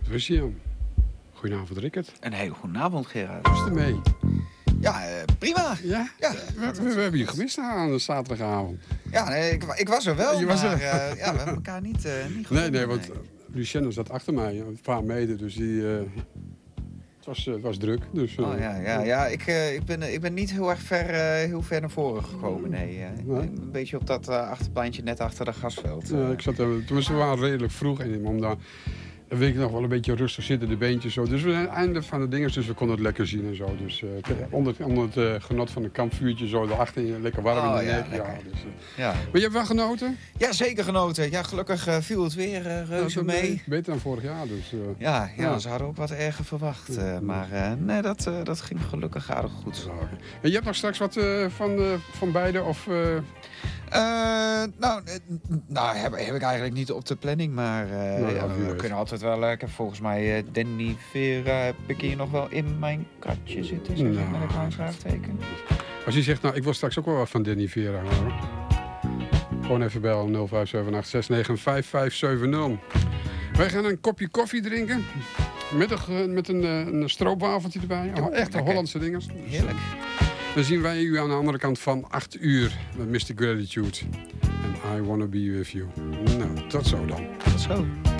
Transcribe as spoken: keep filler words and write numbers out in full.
was hij aan. Goedenavond, Rickert. Een hele goede avond, Gerard. Hoe is het ermee? Ja, uh, prima. Ja? Ja. We, we, we hebben je gemist aan een zaterdagavond. Ja, nee, ik, ik was er wel, je was maar er. Uh, ja, we hebben elkaar niet, uh, niet gevonden. Nee, nee, want nee. Lucienne zat achter mij, een paar meter, dus die... Uh, het, was, uh, het was druk, dus... Uh, oh ja, ja, ja ik, uh, ik, ben, ik ben niet heel erg ver, uh, heel ver naar voren gekomen, nee. Uh, nee. Een beetje op dat uh, achterpleintje net achter de gasveld. Uh. Ja, ik zat er, toen was het wel redelijk vroeg in, om daar... Dan weet ik nog wel een beetje rustig zitten, de beentjes zo. Dus we zijn aan het einde van de dingen, dus we konden het lekker zien en zo. Dus uh, onder, onder het uh, genot van een kampvuurtje, zo daarachter, lekker warm oh, in de nek. Ja, ja, dus, uh. ja. Maar je hebt wel genoten? Ja, zeker genoten. Ja, gelukkig uh, viel het weer uh, reuze ja, mee. Beter dan vorig jaar, dus... Uh, ja, ja, ja, ze hadden ook wat erger verwacht. Uh, ja. Maar uh, nee, dat, uh, dat ging gelukkig aardig goed. Ja, okay. En je hebt nog straks wat uh, van, uh, van beide, of... Uh... Uh, nou, nou heb, heb ik eigenlijk niet op de planning, maar uh, nou, ja, we, we kunnen altijd wel... Uh, ik heb volgens mij uh, Danny Vera heb ik hier nog wel in mijn kratje zitten, zeg nou, met een klein vraagteken. Als je zegt, nou, ik wil straks ook wel wat van Danny Vera horen. Gewoon even bellen nul vijf zeven acht zes negen vijf vijf zeven nul. Wij gaan een kopje koffie drinken. Met een, met een, een stroopwafeltje erbij. Oh, echt een Hollandse dingen. Heerlijk. Dan zien wij u aan de andere kant van acht uur met mister Gratitude. And I Wanna Be With You. Nou, tot zo dan. Tot zo.